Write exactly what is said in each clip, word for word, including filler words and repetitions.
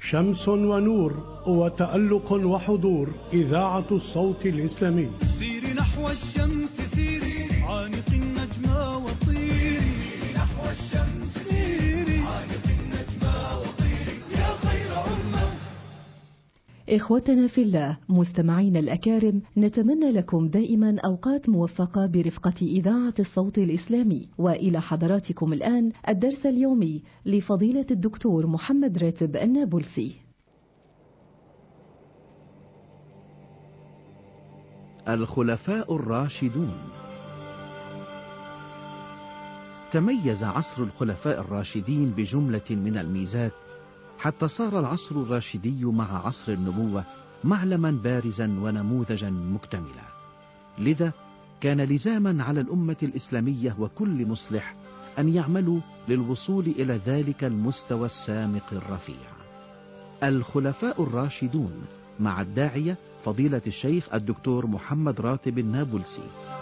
شمس ونور وتألق وحضور، إذاعة الصوت الإسلامي. سيري نحو الشمس سيري، عانق النجمة وطيري نحو الشمس سيري، عانق النجمة وطيري يا خير أمة. إخوتنا في الله، مستمعين الأكارم، نتمنى لكم دائما أوقات موفقة برفقة إذاعة الصوت الإسلامي. وإلى حضراتكم الآن الدرس اليومي لفضيلة الدكتور محمد راتب النابلسي. الخلفاء الراشدون. تميز عصر الخلفاء الراشدين بجملة من الميزات، حتى صار العصر الراشدي مع عصر النبوة معلما بارزا ونموذجا مكتملا. لذا كان لزاما على الأمة الإسلامية وكل مصلح أن يعملوا للوصول إلى ذلك المستوى السامق الرفيع. الخلفاء الراشدون مع الداعية فضيلة الشيخ الدكتور محمد راتب النابلسي.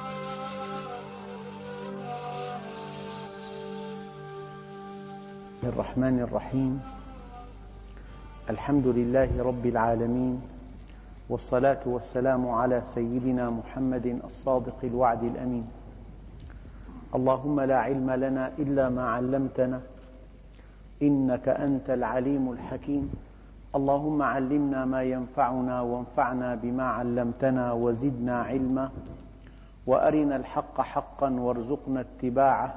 الرحمن الرحيم، الحمد لله رب العالمين، والصلاة والسلام على سيدنا محمد الصادق الوعد الأمين. اللهم لا علم لنا إلا ما علمتنا، إنك أنت العليم الحكيم. اللهم علمنا ما ينفعنا وانفعنا بما علمتنا وزدنا علما، وأرنا الحق حقا وارزقنا اتباعه،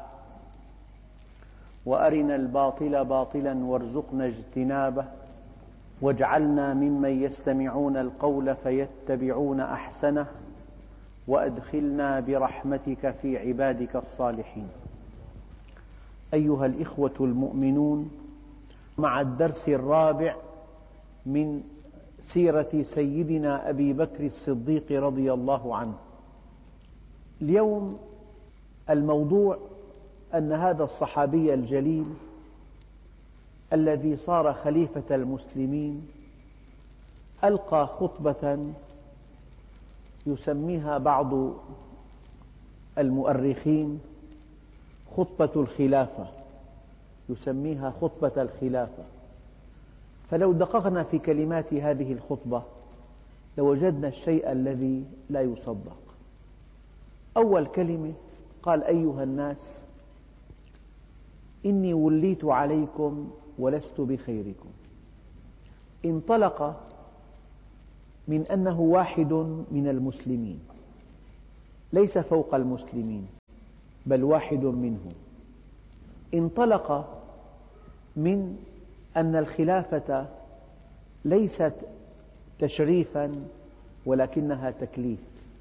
وأرنا الباطل باطلا وارزقنا اجتنابه، واجعلنا ممن يستمعون القول فيتبعون أحسنه، وأدخلنا برحمتك في عبادك الصالحين. أيها الإخوة المؤمنون، مع الدرس الرابع من سيرة سيدنا أبي بكر الصديق رضي الله عنه. اليوم الموضوع أن هذا الصحابي الجليل الذي صار خليفة المسلمين ألقى خطبة يسميها بعض المؤرخين خطبة الخلافة، يسميها خطبة الخلافة. فلو دققنا في كلمات هذه الخطبة لوجدنا الشيء الذي لا يصدق. أول كلمة قال: أيها الناس، إني وليت عليكم ولست بخيركم. انطلق من أنه واحد من المسلمين، ليس فوق المسلمين بل واحد منهم. انطلق من أن الخلافة ليست تشريفا ولكنها تكليف.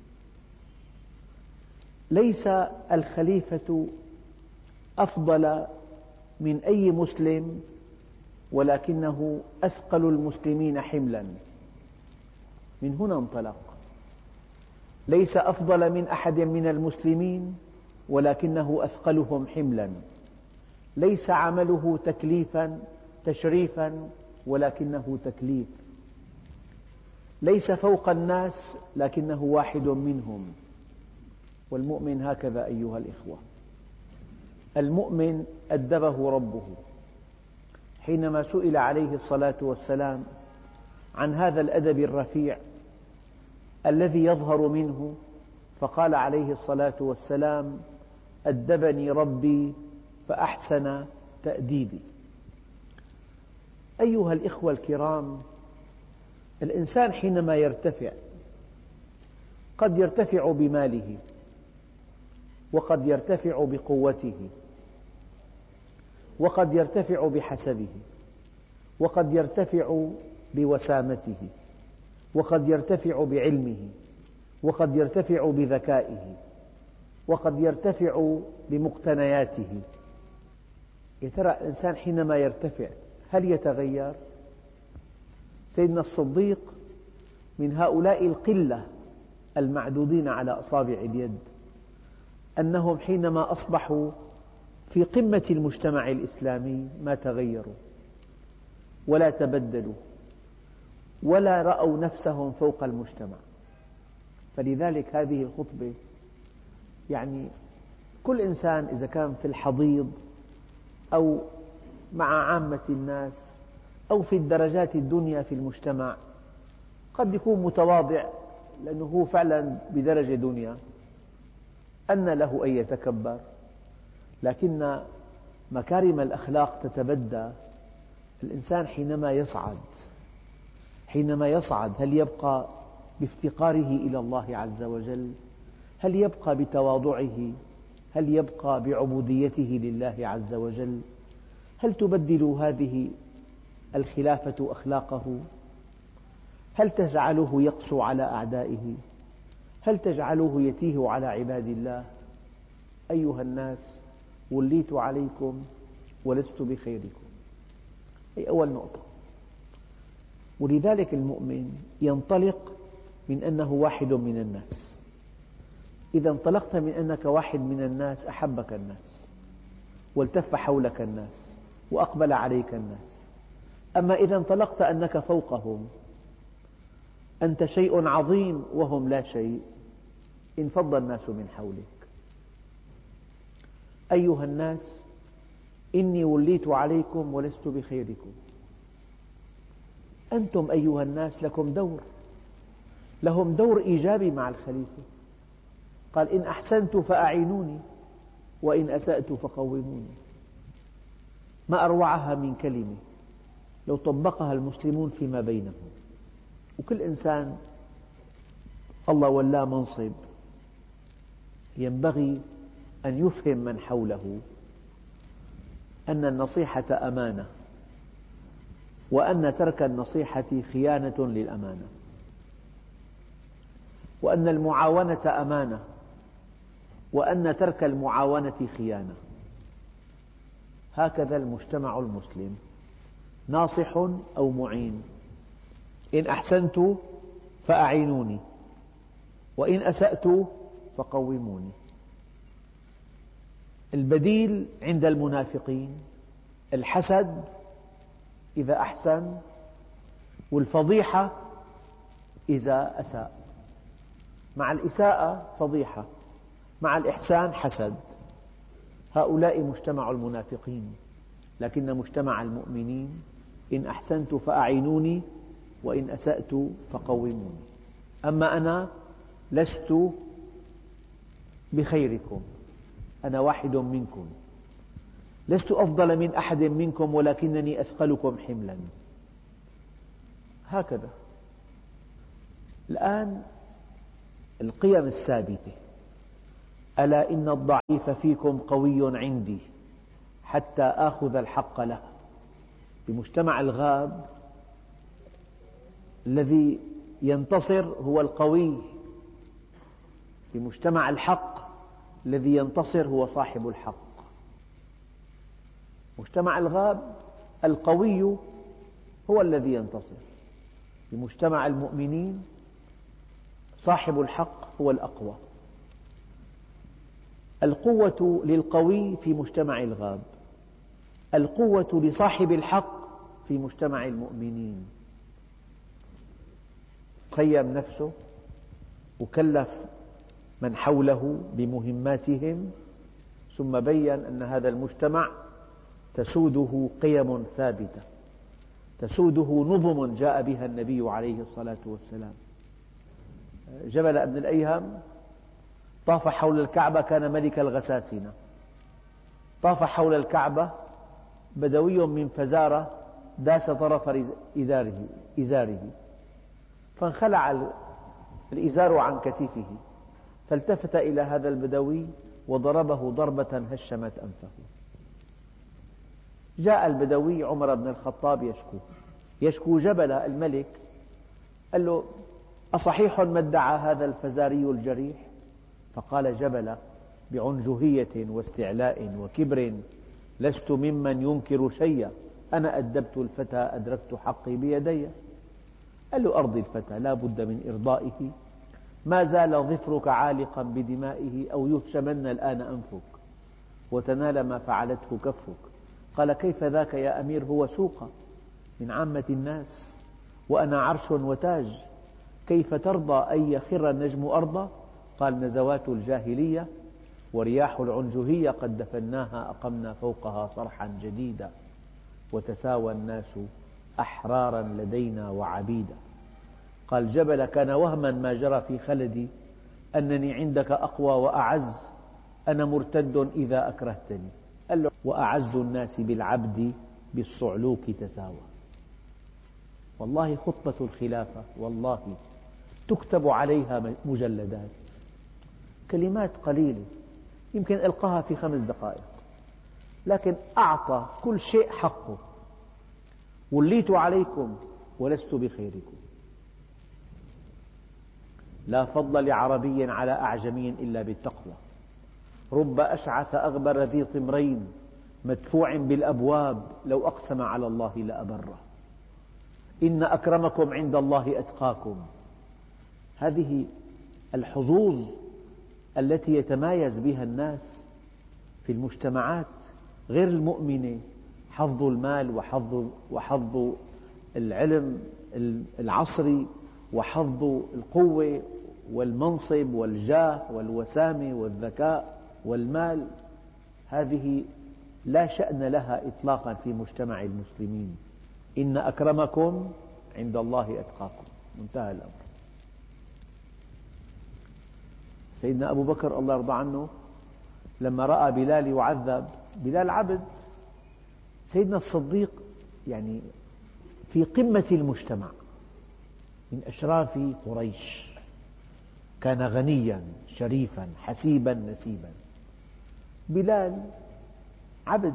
ليس الخليفة أفضل من أي مسلم، ولكنه أثقل المسلمين حملا. من هنا انطلق. ليس أفضل من أحد من المسلمين، ولكنه أثقلهم حملا. ليس عمله تكليفا تشريفا، ولكنه تكليف. ليس فوق الناس، لكنه واحد منهم. والمؤمن هكذا أيها الإخوة. المؤمن أدبه ربه حينما سئل عليه الصلاة والسلام عن هذا الأدب الرفيع الذي يظهر منه، فقال عليه الصلاة والسلام: أدبني ربي فأحسن تأديبي. أيها الإخوة الكرام، الإنسان حينما يرتفع قد يرتفع بماله، وقد يرتفع بقوته، وقد يرتفع بحسبه، وقد يرتفع بوسامته، وقد يرتفع بعلمه، وقد يرتفع بذكائه، وقد يرتفع بمقتنياته. يا ترى الإنسان حينما يرتفع هل يتغير؟ سيدنا الصديق من هؤلاء القلة المعدودين على أصابع اليد، أنهم حينما أصبحوا في قمة المجتمع الإسلامي ما تغيروا ولا تبدلوا ولا رأوا نفسهم فوق المجتمع. فلذلك هذه الخطبة يعني كل إنسان إذا كان في الحضيض أو مع عامة الناس أو في الدرجات الدنيا في المجتمع قد يكون متواضع لأنه هو فعلا بدرجة دنيا، أن له أن يتكبر، لكن مكارم الأخلاق تتبدى الإنسان حينما يصعد. حينما يصعد هل يبقى بافتقاره إلى الله عز وجل؟ هل يبقى بتواضعه؟ هل يبقى بعبوديته لله عز وجل؟ هل تبدل هذه الخلافة أخلاقه؟ هل تجعله يقسو على أعدائه؟ هل تجعله يتيه على عباد الله؟ أيها الناس وليت عليكم ولست بخيركم. هي أول نقطة. ولذلك المؤمن ينطلق من أنه واحد من الناس. إذا انطلقت من أنك واحد من الناس أحبك الناس والتف حولك الناس وأقبل عليك الناس. أما إذا انطلقت أنك فوقهم، أنت شيء عظيم وهم لا شيء، انفض الناس من حولك. أيها الناس إني وليت عليكم ولست بخيركم. أنتم أيها الناس لكم دور، لهم دور إيجابي مع الخليفة. قال إن أحسنت فأعينوني وإن أسأت فقوموني. ما أروعها من كلمة لو طبقها المسلمون فيما بينهم. وكل إنسان الله ولاه منصب ينبغي أن يفهم من حوله أن النصيحة أمانة، وأن ترك النصيحة خيانة للأمانة، وأن المعاونة أمانة، وأن ترك المعاونة خيانة. هكذا المجتمع المسلم، ناصح أو معين. إن أحسنت فأعينوني وإن أسأت فقوموني. البديل عند المنافقين الحسد إذا أحسن، والفضيحة إذا أساء. مع الإساءة فضيحة، مع الإحسان حسد. هؤلاء مجتمع المنافقين. لكن مجتمع المؤمنين إن أحسنت فأعينوني وإن أسأت فقوموني. أما أنا لست بخيركم، أنا واحد منكم، لست أفضل من أحد منكم ولكنني أثقلكم حملا. هكذا. الآن القيم الثابتة: ألا إن الضعيف فيكم قوي عندي حتى آخذ الحق له. بمجتمع الغاب الذي ينتصر هو القوي، بمجتمع الحق الذي ينتصر هو صاحب الحق. مجتمع الغاب القوي هو الذي ينتصر، بمجتمع المؤمنين صاحب الحق هو الأقوى. القوة للقوي في مجتمع الغاب، القوة لصاحب الحق في مجتمع المؤمنين. قيم نفسه وكلف من حوله بمهماتهم، ثم بين أن هذا المجتمع تسوده قيم ثابتة، تسوده نظم جاء بها النبي عليه الصلاة والسلام. جبل بن الأيهم طاف حول الكعبة، كان ملك الغساسنة. طاف حول الكعبة بدوي من فزارة داس طرف إزاره, إزاره فانخلع الإزار عن كتفه، فالتفت إلى هذا البدوي وضربه ضربة هشمت أنفه. جاء البدوي عمر بن الخطاب يشكو يشكو جبل الملك، قال له: أصحيح ما ادعى هذا الفزاري الجريح؟ فقال جبل بعنجهية واستعلاء وكبر: لست ممن ينكر شيئا، أنا أدبت الفتى أدركت حقي بيدي. قال له: أرضي الفتى لا بد من إرضائه، ما زال ظفرك عالقا بدمائه، أو يهشمن الآن أنفك وتنال ما فعلته كفك. قال: كيف ذاك يا أمير؟ هو سوق من عامة الناس وأنا عرش وتاج، كيف ترضى أن يخر النجم أرضا؟ قال: نزوات الجاهلية ورياح العنجهية قد دفناها، أقمنا فوقها صرحا جديدا، وتساوى الناس أحرارا لدينا وعبيدا. قال جبل كان وهما ما جرى في خلدي أنني عندك أقوى وأعز، أنا مرتد إذا أكرهتني. قال له وأعز الناس بالعبد بالصعلوك تساوى. والله خطبة الخلافة والله تكتب عليها مجلدات، كلمات قليلة يمكن ألقاها في خمس دقائق، لكن أعطى كل شيء حقه. وليت عليكم ولست بخيركم. لا فضل لعربي على أعجمي إلا بالتقوى. رب أشعث أغبر ذي طمرين مدفوع بالأبواب لو أقسم على الله لأبره. إن أكرمكم عند الله أتقاكم. هذه الحظوظ التي يتمايز بها الناس في المجتمعات غير المؤمنة، حظ المال وحظ وحظ العلم العصري وحظ القوة والمنصب والجاه والوسامة والذكاء والمال، هذه لا شأن لها إطلاقا في مجتمع المسلمين. إن أكرمكم عند الله أتقاكم، منتهى الأمر. سيدنا أبو بكر الله يرضى عنه لما رأى بلال يعذب، بلال عبد، سيدنا الصديق يعني في قمة المجتمع من أشراف قريش، كان غنيا شريفا حسيبا نسيبا. بلال عبد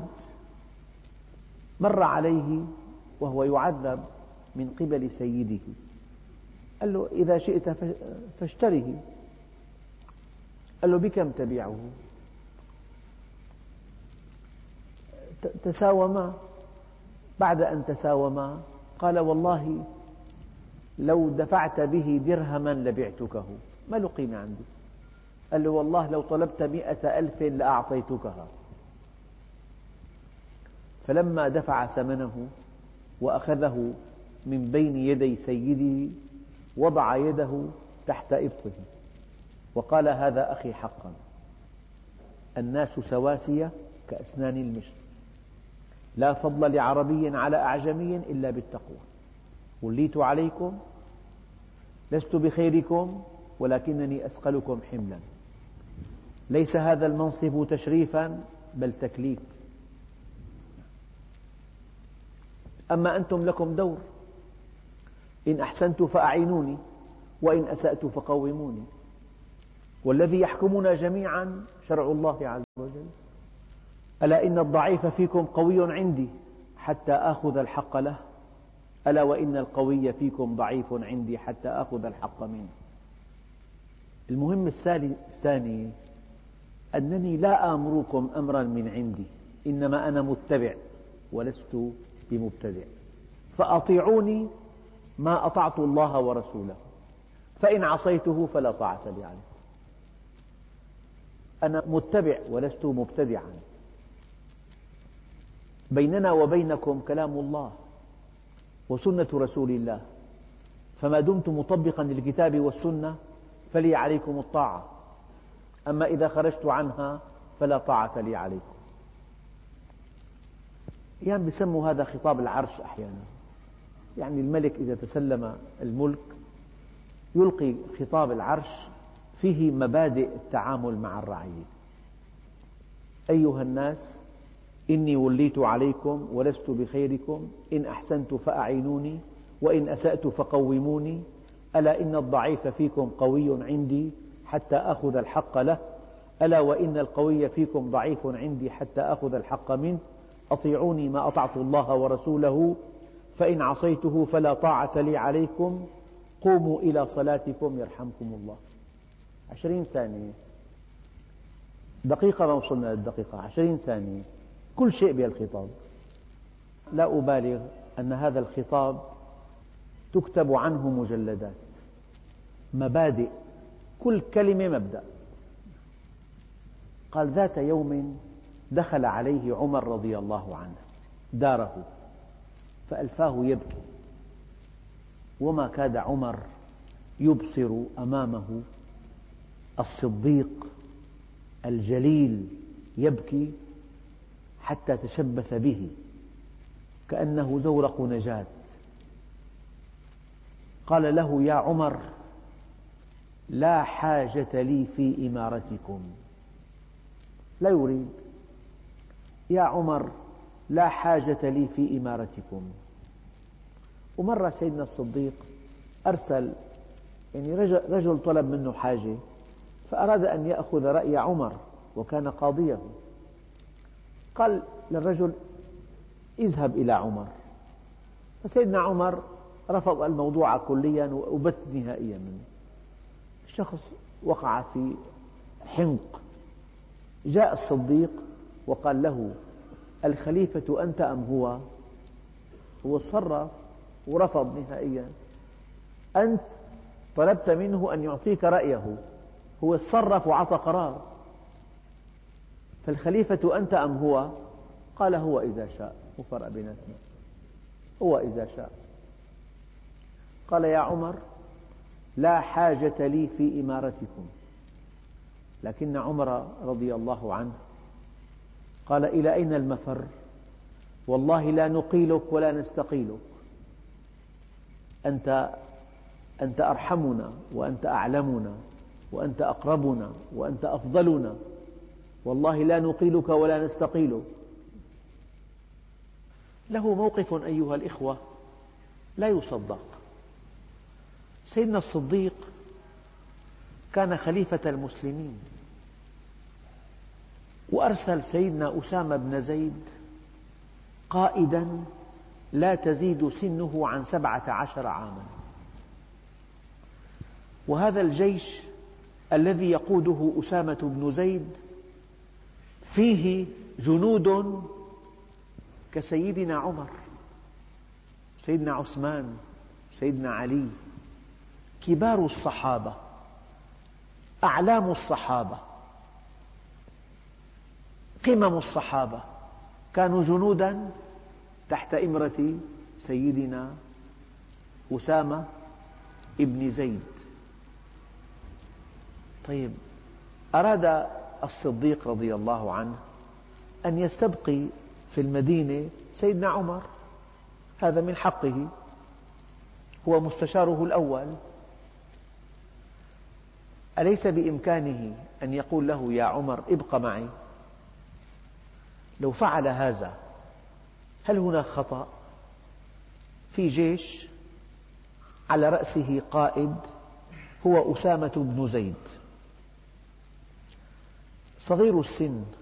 مر عليه وهو يعذب من قبل سيده، قال له إذا شئت فاشتره. قال له بكم تبيعه؟ تساوما. بعد أن تساوما قال والله لو دفعت به درهما لبعتكه، ما له قيمة عندي. قال له والله لو طلبت مئة ألف لأعطيتكها. فلما دفع ثمنه وأخذه من بين يدي سيده وضع يده تحت إبطه وقال هذا أخي حقا، الناس سواسية كأسنان المشط، لا فضل لعربي على أعجمي إلا بالتقوى. وليت عليكم لست بخيركم ولكنني أثقلكم حملا. ليس هذا المنصب تشريفا بل تكليف. أما أنتم لكم دور، إن أحسنت فأعينوني وإن أسأت فقوموني، والذي يحكمنا جميعا شرع الله عز وجل. ألا إن الضعيف فيكم قوي عندي حتى آخذ الحق له، ألا وإن القوي فيكم ضعيف عندي حتى آخذ الحق منه. المهم الثاني أنني لا آمركم أمرا من عندي، إنما أنا متبع ولست بمبتدع، فأطيعوني ما أطعت الله ورسوله، فإن عصيته فلا طاعة لي عليه. أنا متبع ولست مبتدعا. بيننا وبينكم كلام الله وسنة رسول الله، فما دمت مطبقا للكتاب والسنة فلي عليكم الطاعة، أما إذا خرجت عنها فلا طاعة لي عليكم. أحيانا يسموا هذا خطاب العرش. أحيانا يعني الملك إذا تسلم الملك يلقي خطاب العرش فيه مبادئ التعامل مع الرعية. أيها الناس إني وليت عليكم ولست بخيركم، إن أحسنت فأعينوني وإن أسأت فقوموني، ألا إن الضعيف فيكم قوي عندي حتى أخذ الحق له، ألا وإن القوي فيكم ضعيف عندي حتى أخذ الحق منه، أطيعوني ما أطعت الله ورسوله، فإن عصيته فلا طاعة لي عليكم، قوموا إلى صلاتكم يرحمكم الله. عشرين ثانية، دقيقة ما وصلنا للدقيقة، عشرين ثانية، كل شيء بهالخطاب. لا أبالغ أن هذا الخطاب تكتب عنه مجلدات، مبادئ، كل كلمة مبدأ. قال ذات يوم دخل عليه عمر رضي الله عنه داره فألفاه يبكي، وما كاد عمر يبصر أمامه الصديق الجليل يبكي حتى تشبث به كأنه زورق نجاة. قال له: يا عمر، لا حاجة لي في إمارتكم. لا يريد. يا عمر، لا حاجة لي في إمارتكم. ومرة سيدنا الصديق أرسل، يعني رجل, رجل طلب منه حاجة، فأراد أن يأخذ رأي عمر وكان قاضيه. قال للرجل: اذهب إلى عمر. فسيدنا عمر رفض الموضوع كليا وبت نهائيا منه. الشخص وقع في حمق. جاء الصديق وقال له: الخليفة أنت أم هو؟ هو صرف ورفض نهائيا. أنت طلبت منه أن يعطيك رأيه، هو صرف وعطى قرار. فالخليفة أنت أم هو؟ قال: هو إذا شاء. وفرق بيناتنا، هو إذا شاء. قال: يا عمر، لا حاجة لي في إمارتكم. لكن عمر رضي الله عنه قال: إلى أين المفر؟ والله لا نقيلك ولا نستقيلك. أنت أنت أرحمنا، وأنت أعلمنا، وأنت أقربنا، وأنت أفضلنا، والله لا نقيلك ولا نستقيلك. له موقف أيها الإخوة لا يصدق. سيدنا الصديق كان خليفة المسلمين، وأرسل سيدنا أسامة بن زيد قائدا لا تزيد سنه عن سبعة عشر عاما، وهذا الجيش الذي يقوده أسامة بن زيد فيه جنود كسيدنا عمر، سيدنا عثمان، سيدنا علي، كبار الصحابة، أعلام الصحابة، قمم الصحابة، كانوا جنودا تحت إمرة سيدنا أسامة ابن زيد. طيب، أراد الصديق رضي الله عنه أن يستبقي في المدينة سيدنا عمر، هذا من حقه، هو مستشاره الأول. أليس بإمكانه أن يقول له: يا عمر، ابق معي؟ لو فعل هذا هل هناك خطأ؟ في جيش على رأسه قائد هو أسامة بن زيد، صغير السن،